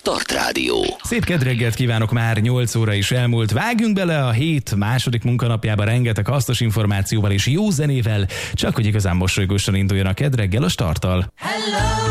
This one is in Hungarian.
Start Rádió. Szép kedreggelt kívánok, már 8 óra is elmúlt. Vágjunk bele a hét második munkanapjába rengeteg hasznos információval és jó zenével, csak hogy igazán mosolygósan induljon a kedreggel a Starttal. Hello!